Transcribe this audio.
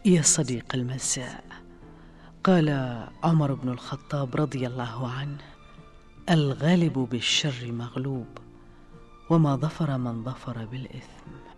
يا صديق المساء، قال عمر بن الخطاب رضي الله عنه: الغالب بالشر مغلوب، وما ظفر من ظفر بالإثم.